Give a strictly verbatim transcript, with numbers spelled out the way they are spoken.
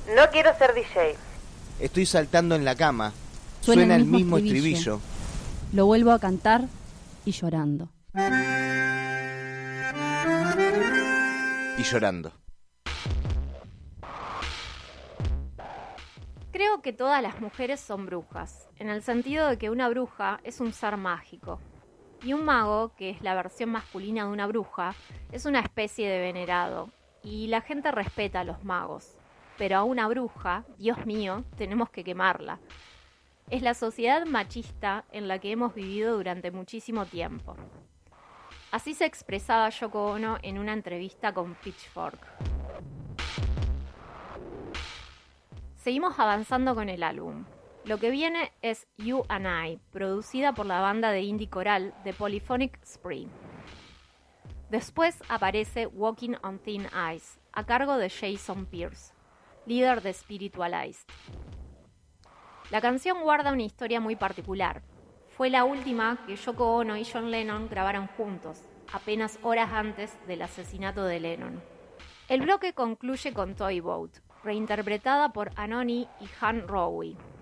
No quiero ser D J. Estoy saltando en la cama. Suena, Suena el el mismo mismo estribillo. estribillo. Lo vuelvo a cantar y llorando. Y llorando. Creo que todas las mujeres son brujas, en el sentido de que una bruja es un ser mágico. Y un mago, que es la versión masculina de una bruja, es una especie de venerado. Y la gente respeta a los magos. Pero a una bruja, Dios mío, tenemos que quemarla. Es la sociedad machista en la que hemos vivido durante muchísimo tiempo. Así se expresaba Yoko Ono en una entrevista con Pitchfork. Seguimos avanzando con el álbum. Lo que viene es You and I, producida por la banda de indie coral The Polyphonic Spree. Después aparece Walking on Thin Ice, a cargo de Jason Pierce, líder de Spiritualized. La canción guarda una historia muy particular. Fue la última que Yoko Ono y John Lennon grabaron juntos, apenas horas antes del asesinato de Lennon. El bloque concluye con Toy Boat, reinterpretada por Anoni y Han Rowe.